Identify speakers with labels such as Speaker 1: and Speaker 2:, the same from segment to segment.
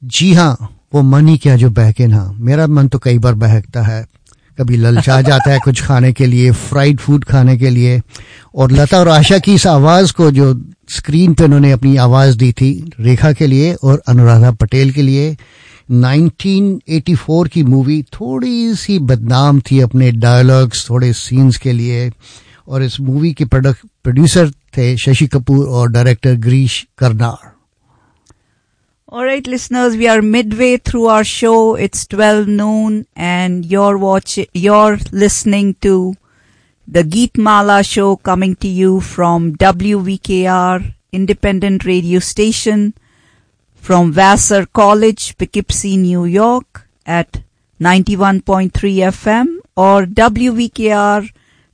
Speaker 1: जी हाँ, वो मन ही क्या जो बहके ना। मेरा मन तो कई बार बहकता है, कभी ललचा जाता है कुछ खाने के लिए, फ्राइड फूड खाने के लिए। और लता और आशा की इस आवाज़ को जो स्क्रीन पे उन्होंने अपनी आवाज़ दी थी रेखा के लिए और अनुराधा पटेल के लिए, 1984 की मूवी थोड़ी सी बदनाम थी अपने डायलॉग्स, थोड़े सीन्स के लिए। और इस मूवी के प्रोड्यूसर थे शशि कपूर और director Girish Karnad.
Speaker 2: All right, listeners, we are midway through our show. It's 12 noon and you're listening to the Geet Mala show coming to you from WVKR Independent Radio Station from Vassar College, Poughkeepsie, New York at 91.3 FM or WVKR.org,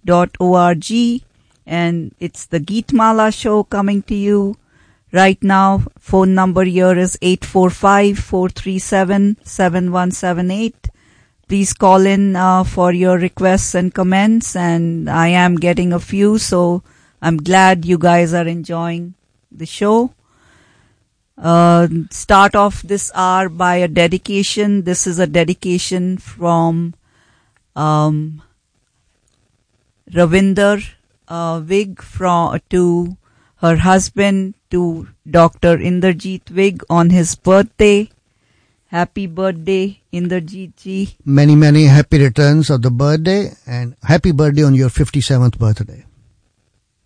Speaker 2: and it's the Geet Mala show coming to you. Right now, phone number here is 845-437-7178. Please call in for your requests and comments, and I am getting a few, so I'm glad you guys are enjoying the show. Start off this hour by a dedication. This is a dedication from Ravinder Vig to her husband, to Dr. Inderjeet Vig on his birthday. Happy birthday, Inderjeet ji.
Speaker 1: Many, many happy returns of the birthday, and happy birthday on your 57th birthday.